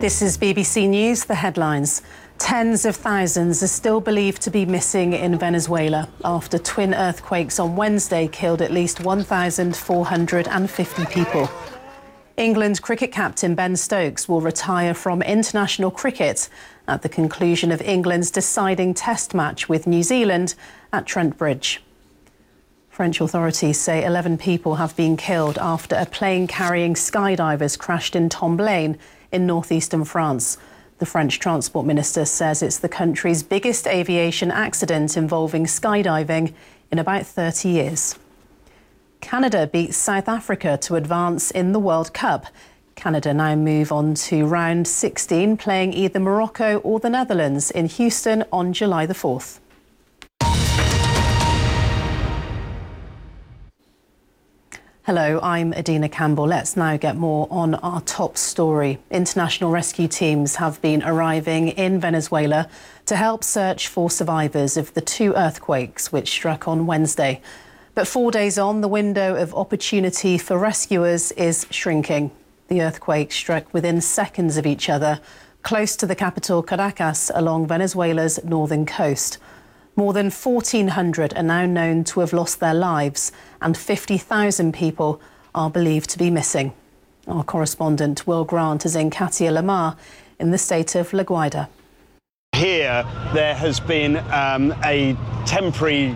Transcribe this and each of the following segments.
This is BBC News, the headlines. Tens of thousands are still believed to be missing in Venezuela after twin earthquakes on Wednesday killed at least 1,450 people. England cricket captain Ben Stokes will retire from international cricket at the conclusion of England's deciding test match with New Zealand at Trent Bridge. French authorities say 11 people have been killed after a plane carrying skydivers crashed in Tomblain in northeastern France. The French Transport Minister says it's the country's biggest aviation accident involving skydiving in about 30 years. Canada beats South Africa to advance in the World Cup. Canada now move on to round 16, playing either Morocco or the Netherlands in Houston on July the 4th. Hello, I'm Adina Campbell. Let's now get more on our top story. International rescue teams have been arriving in Venezuela to help search for survivors of the two earthquakes which struck on Wednesday. But 4 days on, the window of opportunity for rescuers is shrinking. The earthquakes struck within seconds of each other, close to the capital Caracas along Venezuela's northern coast. More than 1,400 are now known to have lost their lives and 50,000 people are believed to be missing. Our correspondent Will Grant is in Katia Lamar in the state of La Guaira. Here there has been a temporary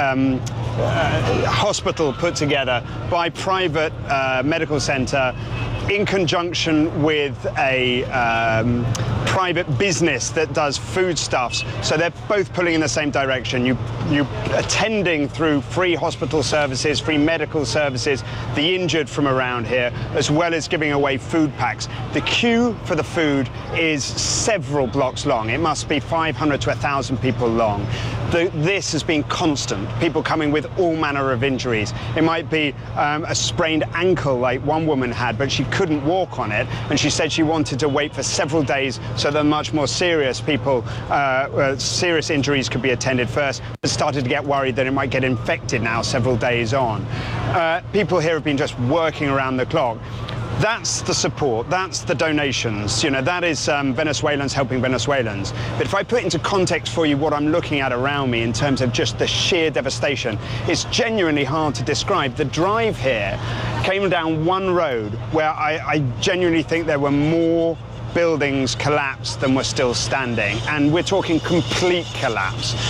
hospital put together by private medical centre in conjunction with a private business that does foodstuffs. So they're both pulling in the same direction. You attending through free hospital services, free medical services, the injured from around here, as well as giving away food packs. The queue for the food is several blocks long. It must be 500 to 1,000 people long. This has been constant. People coming with all manner of injuries. It might be a sprained ankle like one woman had, but she couldn't walk on it, and she said she wanted to wait for several days so that much more serious people, serious injuries could be attended first. But started to get worried that it might get infected now several days on. People here have been just working around the clock. That's the support, that's the donations, you know, that is Venezuelans helping Venezuelans. But if I put into context for you what I'm looking at around me in terms of just the sheer devastation, it's genuinely hard to describe. The drive here came down one road where I genuinely think there were more buildings collapsed than were still standing, and we're talking complete collapse.